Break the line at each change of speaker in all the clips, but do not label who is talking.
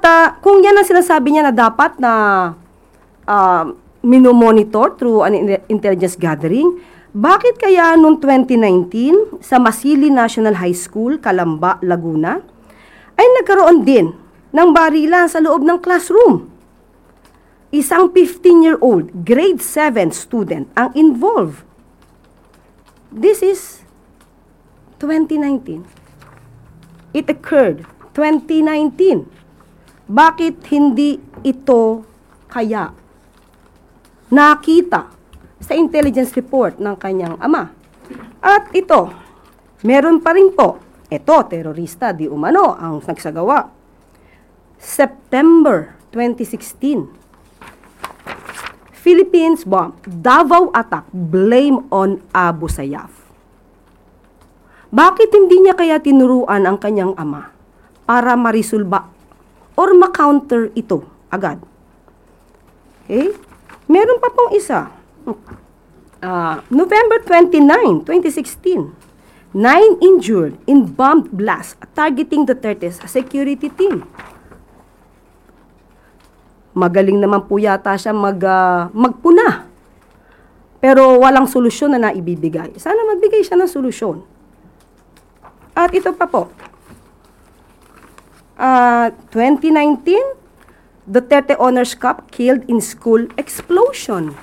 kung yan ang sinasabi niya na dapat na minomonitor through an intelligence gathering, bakit kaya noong 2019 sa Masili National High School, Calamba, Laguna, ay nagkaroon din ng barilan sa loob ng classroom? Isang 15-year-old, grade 7 student ang involved. This is 2019. It occurred 2019. Bakit hindi ito kaya nakita sa intelligence report ng kanyang ama? At ito, meron pa rin po, ito, terorista, di umano, ang nagsagawa. September 2016, Philippines bomb, Davao attack, blame on Abu Sayyaf. Bakit hindi niya kaya tinuruan ang kanyang ama para marisulba or ma-counter ito agad? Okay? Meron pa pong isa. November 29, 2016, 9 injured in bomb blast targeting Duterte's security team. Magaling naman po yata siya magpuna. Pero walang solusyon na naibibigay. Sana magbigay siya ng solusyon. At ito pa po. 2019, Duterte Honors Cup killed in school explosion.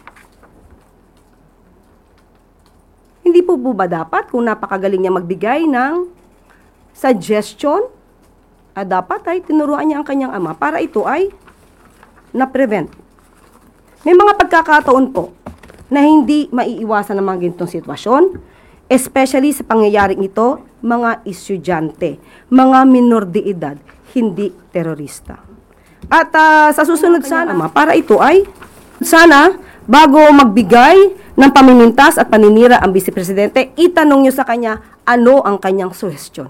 Hindi po ba dapat kung napakagaling niya magbigay ng suggestion, dapat ay tinuruan niya ang kanyang ama para ito ay na-prevent. May mga pagkakataon po na hindi maiiwasan ng mga ganitong sitwasyon, especially sa pangyayaring ito, mga estudyante, mga minor de edad, hindi terorista. At sa susunod sana, para ito ay, sana, bago magbigay ng pamimintas at paninira ang Vice Presidente, itanong niyo sa kanya ano ang kanyang suhestyon.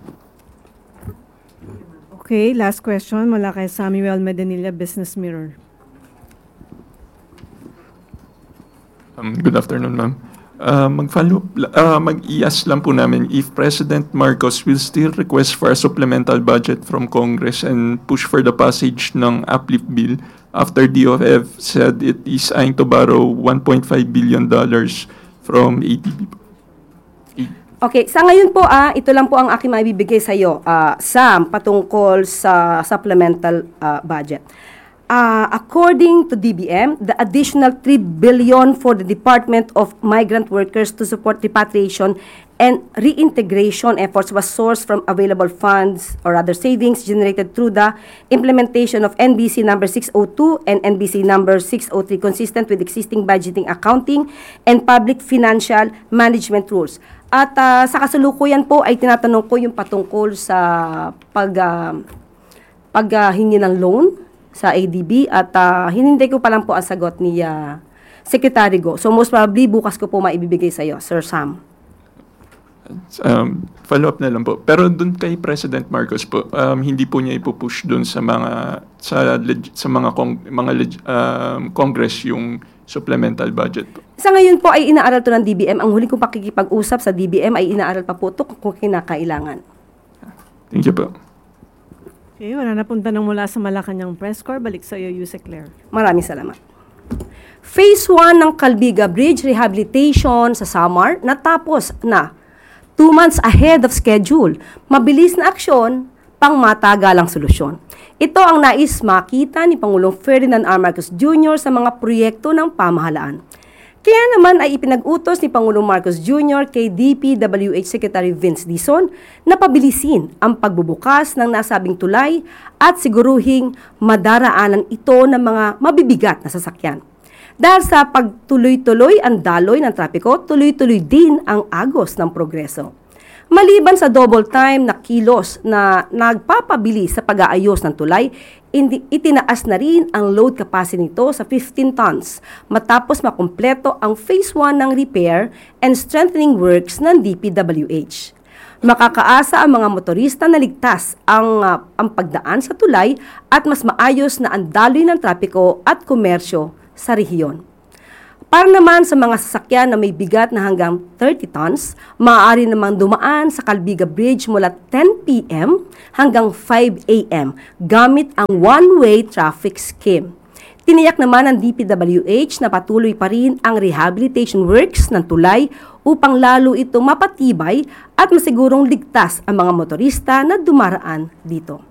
Okay, last question mula kay Samuel Medanilla, Business Mirror.
Good afternoon, ma'am. Mag-ias lang po namin if President Marcos will still request for a supplemental budget from Congress and push for the passage ng uplift bill after DOF said it is eyeing to borrow $1.5 billion from ATB.
Okay, sa ngayon po, ito lang po ang aking maibibigay sa iyo, Sam, patungkol sa supplemental budget. According to DBM, the additional $3 billion for the Department of Migrant Workers to support repatriation and reintegration efforts was sourced from available funds or other savings generated through the implementation of NBC number 602 and NBC number 603 consistent with existing budgeting, accounting, and public financial management rules. At sa kasalukuyan po ay tinatanong ko yung patungkol sa paghingi ng loan sa ADB at hinintay ko pa lang po ang sagot ni Secretary Go. So most probably bukas ko po maibibigay sa iyo, Sir Sam.
Follow up na lang po. Pero dun kay President Marcos po, hindi po niya ipupush dun sa mga Congress yung supplemental budget po.
Sa ngayon po ay inaaral to ng DBM. Ang huli kong pakikipag-usap sa DBM ay inaaral pa po ito kung kinakailangan.
Thank you po.
Okay, wala na pong tanong mula sa Malacanang Press Corps. Balik sa iyo, Yusek Claire.
Maraming salamat. Phase 1 ng Calbiga Bridge Rehabilitation sa Samar natapos na 2 months ahead of schedule. Mabilis na aksyon, pang matagalang solusyon. Ito ang nais makita ni Pangulong Ferdinand R. Marcos Jr. sa mga proyekto ng pamahalaan. Kaya naman ay ipinag-utos ni Pangulong Marcos Jr. kay DPWH Secretary Vince Dizon na pabilisin ang pagbubukas ng nasabing tulay at siguruhing madaraanan ito ng mga mabibigat na sasakyan. Dahil sa pagtuloy-tuloy ang daloy ng trapiko, tuloy-tuloy din ang agos ng progreso. Maliban sa double time na kilos na nagpapabili sa pag-aayos ng tulay, itinaas na rin ang load capacity nito sa 15 tons matapos makumpleto ang phase 1 ng repair and strengthening works ng DPWH. Makakaasa ang mga motorista na ligtas ang pagdaan sa tulay at mas maayos na ang daloy ng trapiko at komersyo sa rehiyon. Para naman sa mga sasakyan na may bigat na hanggang 30 tons, maaari namang dumaan sa Calbiga Bridge mula 10 p.m. hanggang 5 a.m. gamit ang one-way traffic scheme. Tiniyak naman ng DPWH na patuloy pa rin ang rehabilitation works ng tulay upang lalo ito mapatibay at masigurong ligtas ang mga motorista na dumaraan dito.